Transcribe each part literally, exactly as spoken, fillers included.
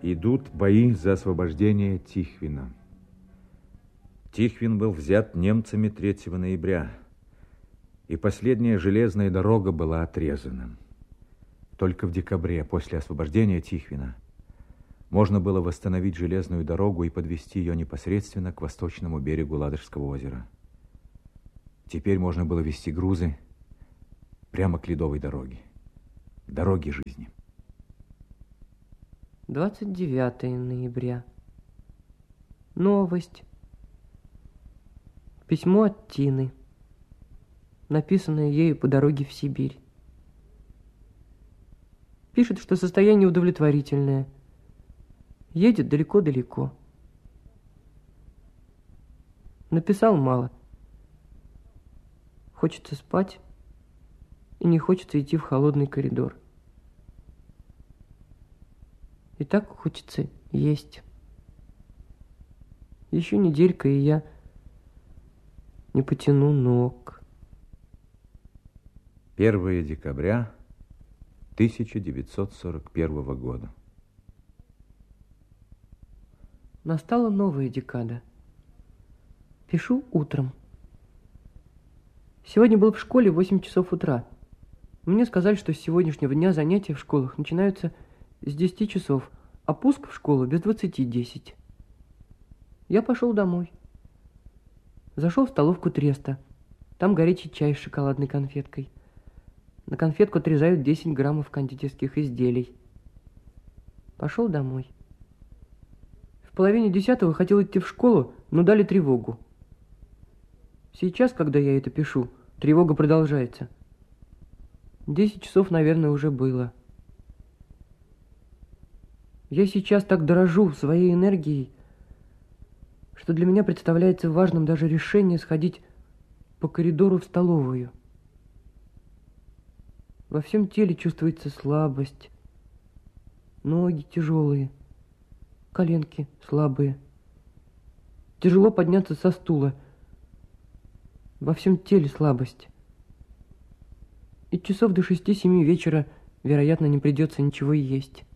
Идут бои за освобождение Тихвина. Тихвин был взят немцами третьего ноября, и последняя железная дорога была отрезана. Только в декабре, после освобождения Тихвина, можно было восстановить железную дорогу и подвести ее непосредственно к восточному берегу Ладожского озера. Теперь можно было везти грузы прямо к ледовой дороге, дороге жизни. двадцать девятое ноября. Новость. Письмо от Тины, написанное ею по дороге в Сибирь. Пишет, что состояние удовлетворительное. Едет далеко-далеко. Написал мало. Хочется спать, и не хочется идти в холодный коридор. И так хочется есть. Еще неделька, и я не потяну ног. первое декабря тысяча девятьсот сорок первого года. Настала новая декада. Пишу утром. Сегодня был в школе в восемь часов утра. Мне сказали, что с сегодняшнего дня занятия в школах начинаются с десяти часов, а пуск в школу без двадцати десять. Я пошел домой. Зашел в столовку Треста. Там горячий чай с шоколадной конфеткой. На конфетку отрезают десять граммов кондитерских изделий. Пошел домой. В половине десятого хотел идти в школу, но дали тревогу. Сейчас, когда я это пишу, тревога продолжается. Десять часов, наверное, уже было. Я сейчас так дорожу своей энергией, что для меня представляется важным даже решение сходить по коридору в столовую. Во всем теле чувствуется слабость, ноги тяжелые, коленки слабые. Тяжело подняться со стула. Во всем теле слабость. И часов до шести-семи вечера, вероятно, не придется ничего есть.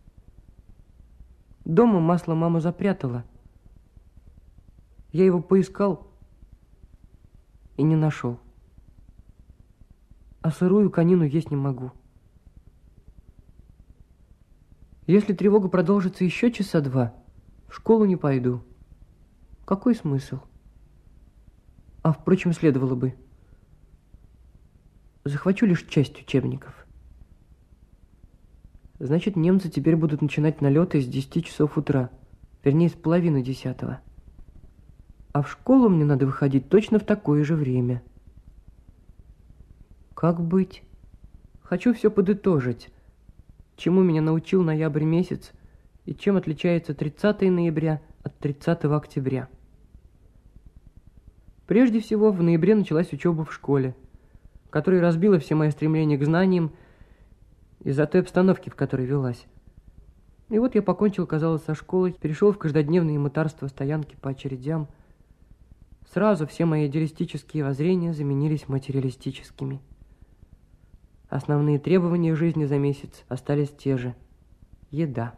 Дома масло мама запрятала. Я его поискал и не нашел. А сырую конину есть не могу. Если тревога продолжится еще часа два, в школу не пойду. Какой смысл? А, впрочем, следовало бы. Захвачу лишь часть учебников. Значит, немцы теперь будут начинать налеты с десяти часов утра, вернее, с половины десятого. А в школу мне надо выходить точно в такое же время. Как быть? Хочу все подытожить. Чему меня научил ноябрь месяц и чем отличается тридцатое ноября от тридцатого октября. Прежде всего, в ноябре началась учеба в школе, которая разбила все мои стремления к знаниям из-за той обстановки, в которой велась. И вот я покончил, казалось, со школой, перешел в каждодневные мытарства стоянки по очередям. Сразу все мои идеалистические воззрения заменились материалистическими. Основные требования жизни за месяц остались те же. Еда.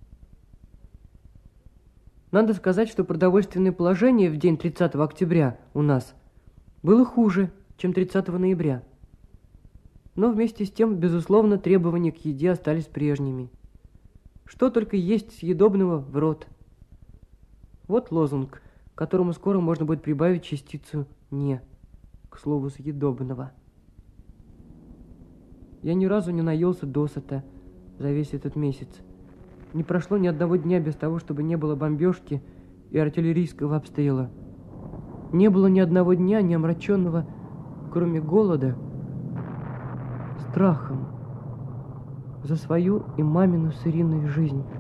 Надо сказать, что продовольственное положение в день тридцатого октября у нас было хуже, чем тридцатого ноября. Но вместе с тем, безусловно, требования к еде остались прежними. Что только есть съедобного в рот. Вот лозунг, к которому скоро можно будет прибавить частицу «не», к слову съедобного. Я ни разу не наелся досыта за весь этот месяц. Не прошло ни одного дня без того, чтобы не было бомбежки и артиллерийского обстрела. Не было ни одного дня, не омраченного, кроме голода, страхом за свою и мамину с Ириной жизнь.